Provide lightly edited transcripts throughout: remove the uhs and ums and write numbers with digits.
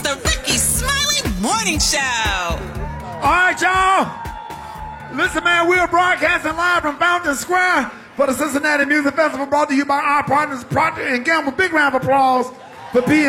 the Ricky Smiley Morning Show. All right, y'all. Listen, man, we are broadcasting live from Fountain Square for the Cincinnati Music Festival, brought to you by our partners, Procter & Gamble. Big round of applause for P&G.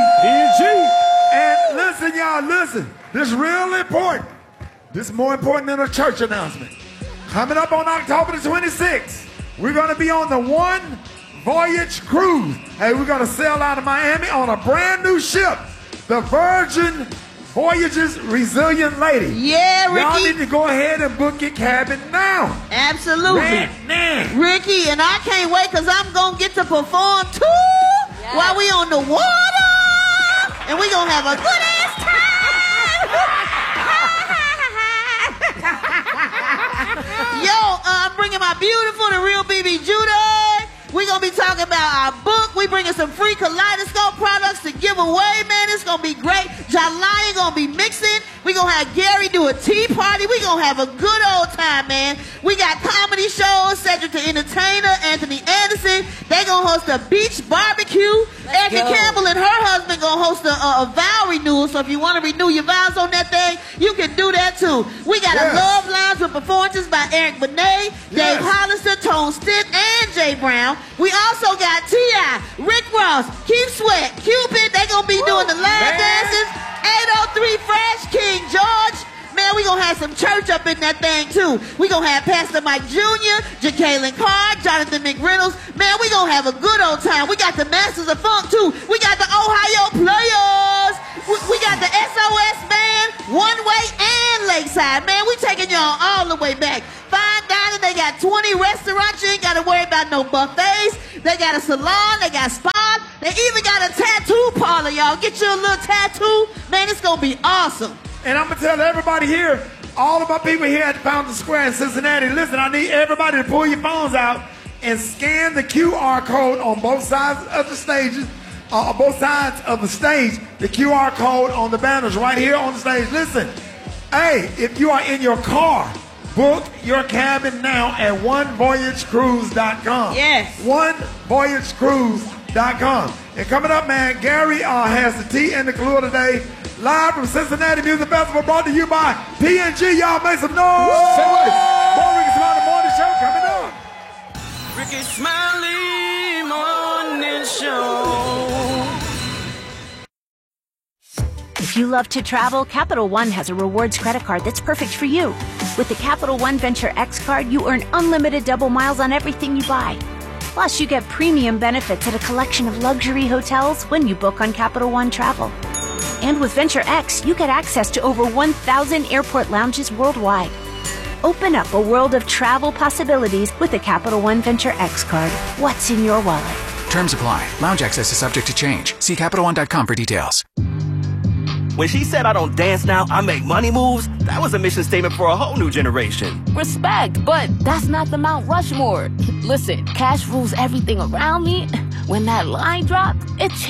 And listen, y'all, listen. This is real important. This is more important than a church announcement. Coming up on October the 26th, we're going to be on the One Voyage Cruise. Hey, we're going to sail out of Miami on a brand new ship, the Virgin Voyages Resilient Lady. Yeah, Ricky. Y'all need to go ahead and book your cabin now. Absolutely. Man. Ricky, and I can't wait because I'm going to get to perform too while we on the water. And we're going to have a good ass time. Yo, I'm bringing my beautiful, the real BB Judah. We're going to be talking about our book. We bringing some free Kaleidoscope products to give away, man. It's going to be great. Jalion going to be mixing. We're going to have Gary do a tea party. We're going to have a good old time, man. We got comedy shows, Cedric the Entertainer, Anthony Anderson. They going to host a beach barbecue. Erica Campbell and her husband going to host a vow renewal. So if you want to renew your vows on that thing, you can do that too. We got a love lounge with performances by Eric Benet, Dave Hollister, Tone Stitt, and Jay Brown. We also got T.I., Rick Ross, Keith Sweat, Cupid. They going to be doing the line dances. 803 Fresh, King George. Man, we going to have some church up in that thing, too. We going to have Pastor Mike Jr., Jacqueline Carr, Jonathan McReynolds. Man, we going to have a good old time. We got the Masters of Funk, too. We got the Ohio Players. We got the SOS Band, One Way, and Lakeside. Man, we taking y'all all the way back. Fine dining, they got 20 restaurants. You ain't got to worry about no buffets. They got a salon, they got spas. They even got a tattoo parlor, y'all. Get you a little tattoo. Man, it's going to be awesome. And I'm going to tell everybody here, all of my people here at Fountain Square in Cincinnati, listen, I need everybody to pull your phones out and scan the QR code on both sides of the stages, both sides of the stage, the QR code on the banners right here on the stage. Listen, hey, if you are in your car, book your cabin now at onevoyagecruise.com. Yes. Onevoyagecruise.com. And coming up, man, Gary has the tea and the Kahlua today. Live from Cincinnati Music Festival, brought to you by P&G. Y'all make some noise. More Ricky Smiley Morning Show coming up. Ricky Smiley Morning Show. If you love to travel, Capital One has a rewards credit card that's perfect for you. With the Capital One Venture X card, you earn unlimited double miles on everything you buy. Plus, you get premium benefits at a collection of luxury hotels when you book on Capital One Travel. And with Venture X, you get access to over 1,000 airport lounges worldwide. Open up a world of travel possibilities with the Capital One Venture X card. What's in your wallet? Terms apply. Lounge access is subject to change. See CapitalOne.com for details. When she said I don't dance now, I make money moves, that was a mission statement for a whole new generation. Respect, but that's not the Mount Rushmore. Listen, cash rules everything around me. When that line dropped, it